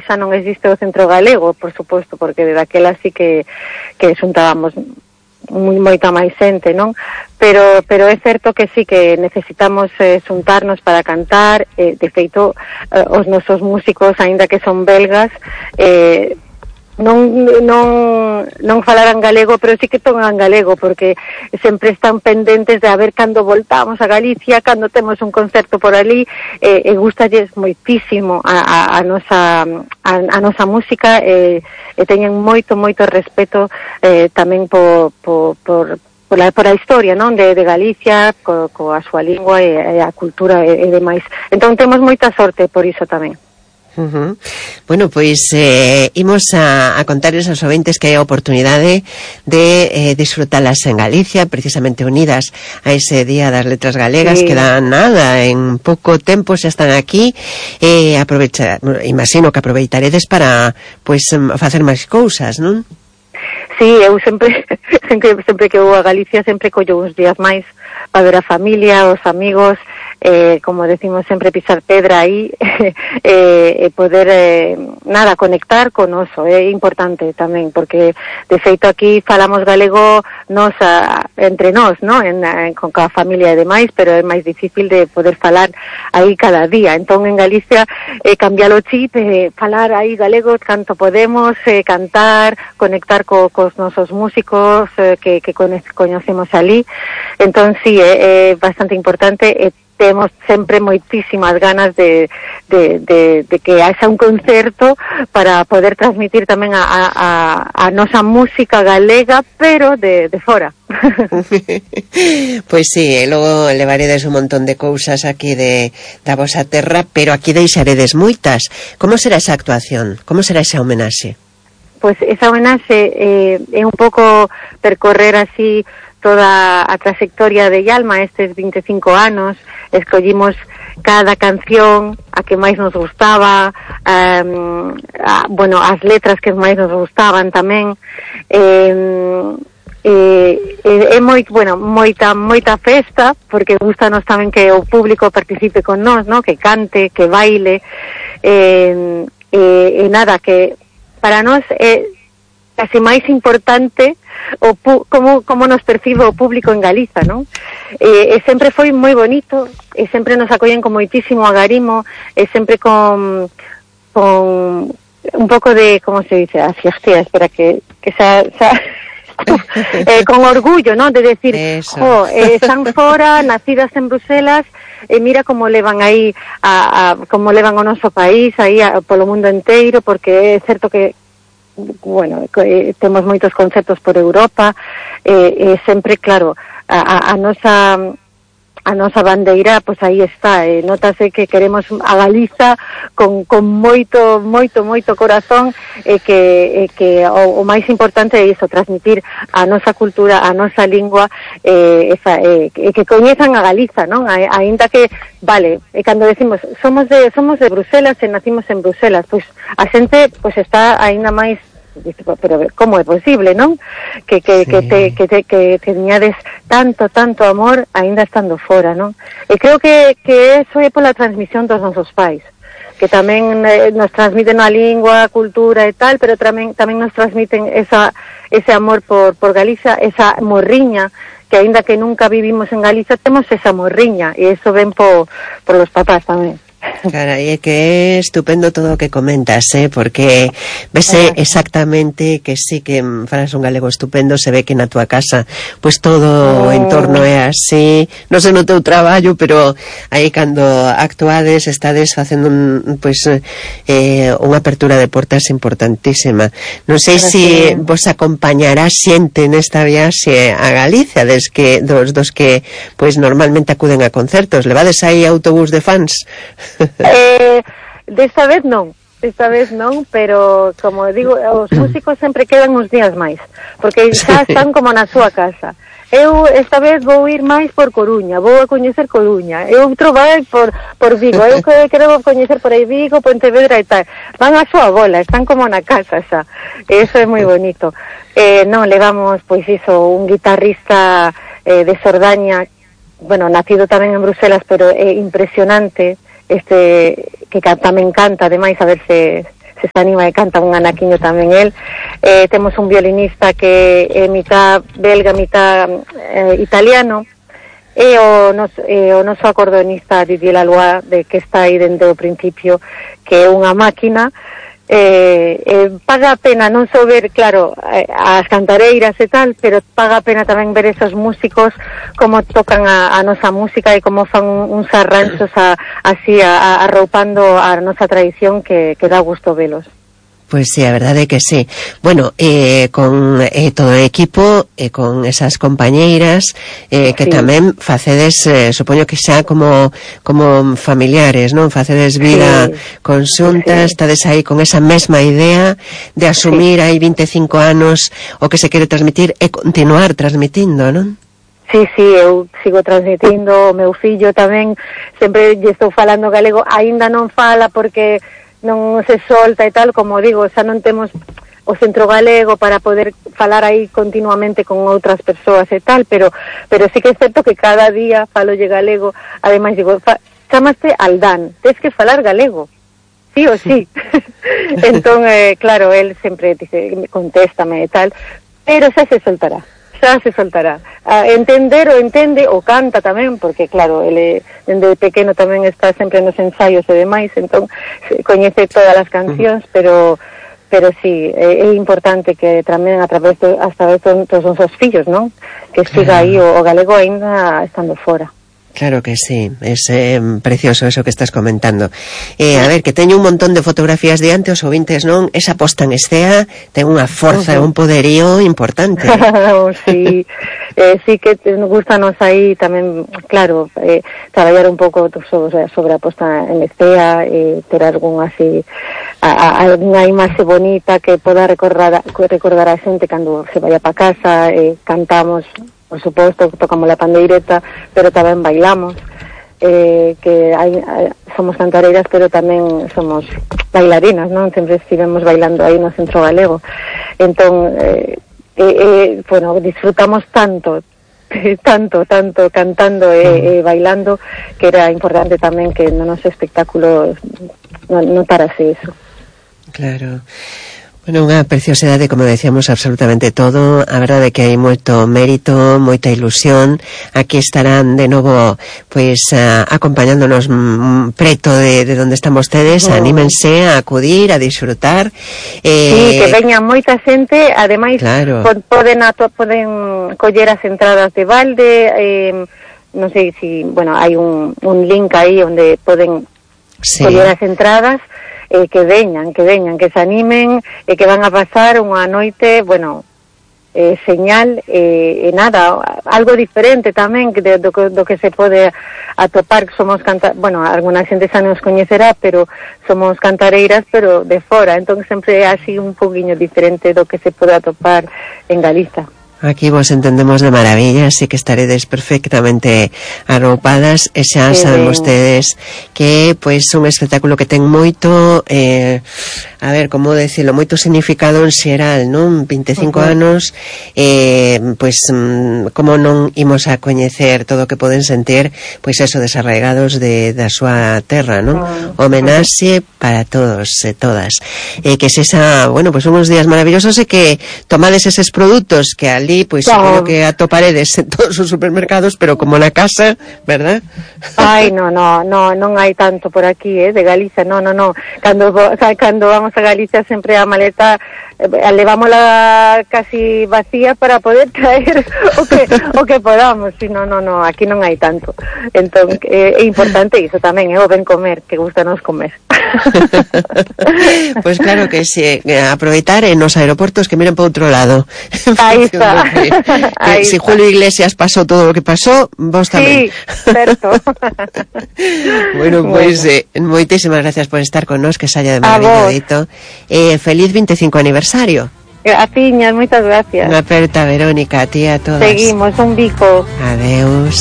xa non existe o Centro Galego, por suposto, porque de daquela sí que xuntábamos moita máis xente, non? Pero é certo que sí que necesitamos xuntarnos para cantar, de feito, os nosos músicos, aínda que son belgas, non falaran galego, pero sí que tocan galego, porque sempre están pendentes de a ver cando voltamos a Galicia, cando temos un concerto por ali, e gustalles moitísimo a nosa música, e teñen moito respeto tamén por a historia, non, de Galicia, coa súa lingua e a cultura e demais. Entón temos moita sorte por iso tamén. Bueno, pois imos a contarles aos ouventes que hai a oportunidade de disfrutalas en Galicia, precisamente unidas a ese Día das Letras Galegas, sí. Que dan nada, en pouco tempo xa están aquí, imagino que aproveitaredes para pois facer máis cousas, non? Sí, eu sempre que vou a Galicia sempre collo uns días máis para ver a familia, os amigos, como decimos sempre, pisar pedra aí, poder, conectar con oso, é importante tamén, porque de feito aquí falamos galego entre nós, non? Con a familia e demais, pero é máis difícil de poder falar aí cada día. Entón en Galicia cambiar o chip, falar aí galego canto podemos, cantar, conectar cos nosos músicos que coñecemos ali. Entón sí, é bastante importante, temos sempre moitísimas ganas de que haxa un concerto para poder transmitir tamén a nosa música galega, pero de fora. Pois sí, logo levaredes un montón de cousas aquí da vosa terra, pero aquí deixaredes moitas. Como será esa actuación? Como será esa homenaxe? Pois esa homenaxe é un pouco percorrer así toda a trayectoria de Yalma estes 25 anos, escollimos cada canción a que máis nos gustaba, as letras que máis nos gustaban tamén, é moita festa, porque gustanos tamén que o público participe con nós, ¿no? Que cante, que baile, nada, que para nós é casi máis importante como nos percibe o público en Galiza, non? Sempre foi moi bonito, e sempre nos acollen con moitísimo agarimo, e sempre con un pouco de, como se dice, espera que con orgullo, non? De decir, están fora, nacidas en Bruselas, e mira como levan aí como levan o noso país aí polo mundo inteiro, porque é certo que temos moitos concertos por Europa, sempre, claro, a nosa bandeira, pois aí está, notase que queremos a Galiza con moito corazón, e que o máis importante é iso, transmitir a nosa cultura, a nosa lingua, que coñezan a Galiza, non? Aínda que, vale, cando decimos somos de Bruselas e nacimos en Bruselas, pois a xente pois está aínda máis, pero como é posible, non? Que teñades tanto amor aínda estando fora, non? E creo que eso é pola transmisión dos nosos pais, que tamén nos transmiten a lingua, a cultura e tal, pero tamén nos transmiten ese amor por Galicia, esa morriña, que aínda que nunca vivimos en Galicia, temos esa morriña, e eso ven por los papás tamén. Carai, é que é estupendo todo o que comentas, porque vese exactamente que sí que falas un galego estupendo, se ve que na túa casa pois todo o entorno é así, non sei no teu traballo, pero aí cando actuades estades facendo unha apertura de portas importantísima. Non sei se vos acompañará xente nesta viaxe a Galicia, dos que pois normalmente acuden a concertos. Levades aí autobús de fans? Desta vez non, pero como digo, os músicos sempre quedan uns días máis, porque xa están como na súa casa. Eu esta vez vou ir máis por Coruña, vou a coñecer Coruña, e outro vai por Vigo, eu quero coñecer por aí Vigo, Pontevedra e tal. Van a súa bola, están como na casa xa, e iso é moi bonito. Non, levamos, pois iso, un guitarrista de Sordaña, nacido tamén en Bruselas, pero é impresionante, que tamén canta, ademais, a ver se se anima e canta un anaquiño tamén el. Temos un violinista que é mitad belga, mitad italiano, e o noso acordeonista Didier Lalois, que está aí dende o principio, que é unha máquina. Paga a pena non só ver, claro, as cantareiras e tal, pero paga a pena tamén ver esos músicos como tocan a nosa música e como fan uns arranxos así arroupando a nosa tradición que dá gusto velos. Pois sí, a verdade é que sí. Bueno, con todo o equipo e con esas compañeiras que sí, tamén facedes, supoño que xa como familiares, non? Facedes vida sí, conxuntas, sí, estades aí con esa mesma idea de asumir sí, aí 25 anos o que se quere transmitir e continuar transmitindo, non? Sí, eu sigo transmitindo, o meu fillo tamén, sempre lle estou falando galego, aínda non fala porque non se solta e tal, como digo, xa non temos o centro galego para poder falar aí continuamente con outras persoas e tal, pero sí que é certo que cada día falolle galego. Ademais digo, chamaste Aldán, tens que falar galego, sí o sí. Entón, claro, él sempre dice, contéstame e tal, pero xa se soltará. Entender o entende, o canta tamén, porque claro, ele dende pequeno tamén está sempre nos ensaios e demais, entón coñece todas as cancións, pero sí, é importante que tamén a través hasta dos nosos fillos, non? Que siga aí o galego aínda estando fora. Claro que sí, es precioso eso que estás comentando. A ver, que teño un montón de fotografías diante, os ouvintes, non? Esa posta en escena ten unha forza e un poderío importante. Sí, sí que nos gustanos aí tamén, claro, traballar un pouco sobre a posta en escena, ter algún así, algunha imaxe bonita que poda recordar a xente cando se vaya pa casa, cantamos, por suposto, tocamos la pandeireta, pero tamén bailamos, que somos cantareiras, pero tamén somos bailarinas, non? Sempre estivemos bailando aí no Centro Galego. Entón, bueno, disfrutamos tanto cantando e bailando, que era importante tamén que no noso espectáculo notárase eso. Claro. Bueno, unha preciosidade, como decíamos, absolutamente todo. A verdade é que hai moito mérito, moita ilusión. Aquí estarán de novo, pois, acompañándonos preto de onde están vostedes. Anímense a acudir, a disfrutar. Sí, que veña moita xente. Ademais, claro, poden coller as entradas de balde. Non sei se, bueno, hai un link aí onde poden coller as entradas. Que veñan, que se animen, que van a pasar unha noite, bueno, señal, nada, algo diferente tamén do que se pode atopar. Somos bueno, alguna xente xa nos coñecerá, pero somos cantareiras, pero de fora, entón sempre é así un poquinho diferente do que se pode atopar en Galiza. Aquí vos entendemos de maravilla, así que estaredes perfectamente arroupadas e xa saben vostedes que pois un espectáculo que ten moito, a ver, como decirlo, moito significado en xeral, non? 25 anos, pois como non imos a coñecer todo o que poden sentir, pois eso, desarraigados da súa terra, non? Homenaxe para todos e todas. Que sexa, bueno, pois uns días maravillosos e que tomades eses produtos que ali pois seguro que atoparedes en todos os supermercados, pero como na casa, verdad? Ai, non hai tanto por aquí, de Galicia, no. Cando vamos a Galicia sempre a maleta levámola casi vacía para poder traer o que podamos, si no, aquí non hai tanto. Entón, é importante iso tamén, o ben comer, que gustanos comer. Pois claro que sí, aproveitar en os aeroportos que miren para outro lado. Aí está. Si Julio Iglesias pasou todo o que pasou, vos tamén. Sí, certo. Bueno, pois moitísimas gracias por estar con nós, que saia de maravilladito. Feliz 25 aniversario. A tiñas, moitas gracias. Unha aperta, Verónica, a ti e a todas. Seguimos, un bico. Adeus.